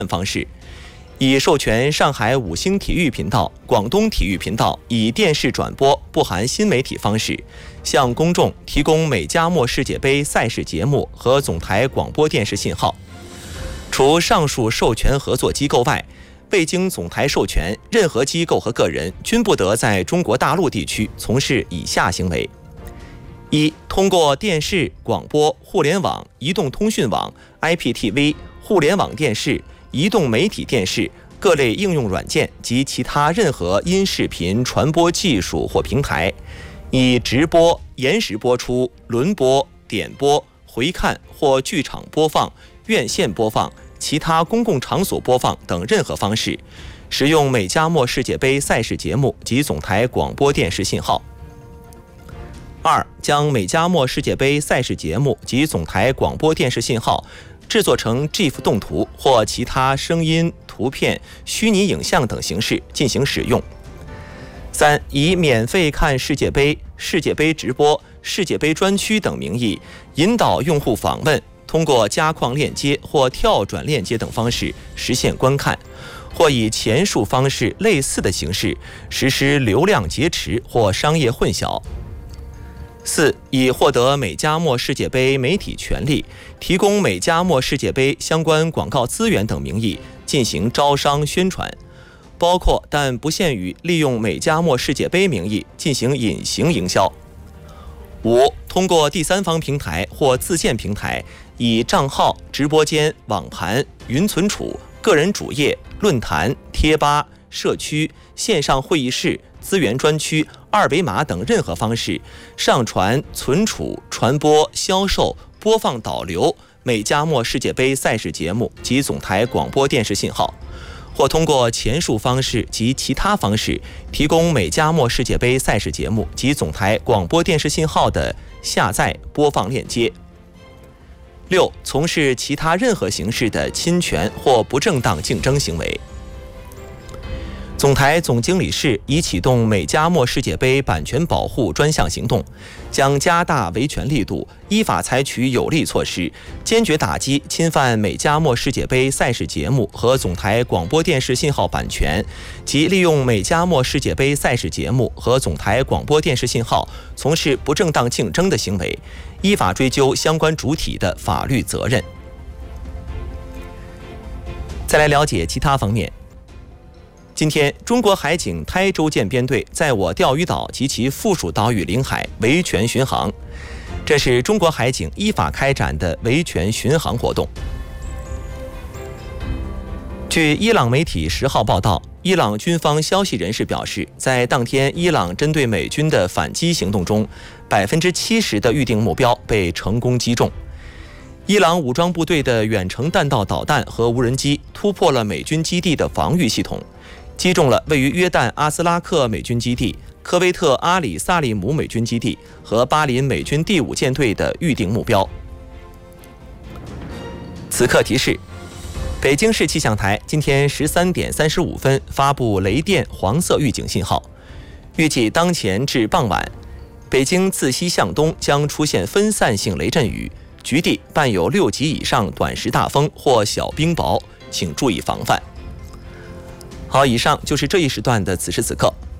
方式，以授权上海五星体育频道、广东体育频道以电视转播不含新媒体方式，向公众提供美加墨世界杯赛事节目和总台广播电视信号。除上述授权合作机构外，未经总台授权，任何机构和个人均不得在中国大陆地区从事以下行为：一、通过电视、广播、互联网、移动通讯网、IPTV、互联网电视、移动媒体电视、各类应用软件及其他任何音视频传播技术或平台，以直播、延时播出、轮播、点播、回看或剧场播放、院线播放、其他公共场所播放等任何方式，使用美加墨世界杯赛事节目及总台广播电视信号。二、将美加墨世界杯赛事节目及总台广播电视信号制作成 GIF 动图或其他声音、图片、虚拟影像等形式进行使用。三、以免费看世界杯、世界杯直播、世界杯专区等名义，引导用户访问，通过加框链接或跳转链接等方式实现观看，或以前述方式类似的形式实施流量劫持或商业混淆。四、以获得美加墨世界杯媒体权利，提供美加墨世界杯相关广告资源等名义进行招商宣传，包括但不限于利用美加墨世界杯名义进行隐形营销。五、通过第三方平台或自建平台，以账号、直播间、网盘、云存储、个人主页、论坛、贴吧、社区、线上会议室、资源专区、二维码等任何方式上传、存储、传播、销售、播放、导流美加墨世界杯赛事节目及总台广播电视信号，或通过前述方式及其他方式提供美加墨世界杯赛事节目及总台广播电视信号的下载、播放链接。六、从事其他任何形式的侵权或不正当竞争行为。总台总经理室已启动美加墨世界杯版权保护专项行动，将加大维权力度，依法采取有力措施，坚决打击侵犯美加墨世界杯赛事节目和总台广播电视信号版权及利用美加墨世界杯赛事节目和总台广播电视信号从事不正当竞争的行为，依法追究相关主体的法律责任。再来了解其他方面。今天，中国海警台州舰编队在我钓鱼岛及其附属岛屿领海维权巡航，这是中国海警依法开展的维权巡航活动。据伊朗媒体10号报道，伊朗军方消息人士表示，在当天伊朗针对美军的反击行动中，70%的预定目标被成功击中。伊朗武装部队的远程弹道导弹和无人机突破了美军基地的防御系统，击中了位于约旦阿斯拉克美军基地、科威特阿里萨利姆美军基地和巴林美军第5舰队的预定目标。此刻提示：北京市气象台今天13点35分发布雷电黄色预警信号，预计当前至傍晚，北京自西向东将出现分散性雷阵雨，局地伴有6级以上短时大风或小冰雹，请注意防范。好，以上就是这一时段的此时此刻。